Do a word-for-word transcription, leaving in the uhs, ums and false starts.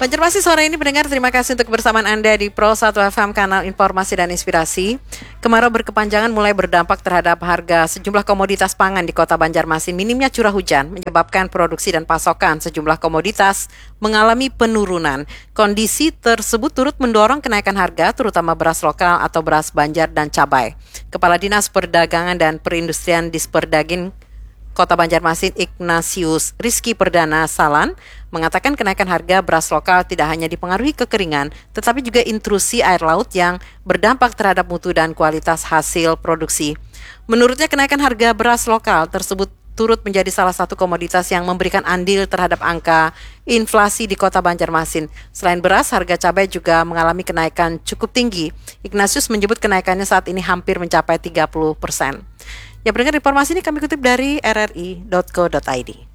Banjarmasin sore ini pendengar, terima kasih untuk kebersamaan Anda di Pro satu F M, kanal informasi dan inspirasi. Kemarau berkepanjangan mulai berdampak terhadap harga sejumlah komoditas pangan di kota Banjarmasin. Minimnya curah hujan menyebabkan produksi dan pasokan sejumlah komoditas mengalami penurunan. Kondisi tersebut turut mendorong kenaikan harga, terutama beras lokal atau beras Banjar dan cabai. Kepala Dinas Perdagangan dan Perindustrian Disperdagin Kota Banjarmasin, Ignatius Rizky Perdana Salan, mengatakan kenaikan harga beras lokal tidak hanya dipengaruhi kekeringan, tetapi juga intrusi air laut yang berdampak terhadap mutu dan kualitas hasil produksi. Menurutnya, kenaikan harga beras lokal tersebut turut menjadi salah satu komoditas yang memberikan andil terhadap angka inflasi di Kota Banjarmasin. Selain beras, harga cabai juga mengalami kenaikan cukup tinggi. Ignatius menyebut kenaikannya saat ini hampir mencapai tiga puluh persen. Ya, pendengar, informasi ini kami kutip dari r r i dot co dot i d.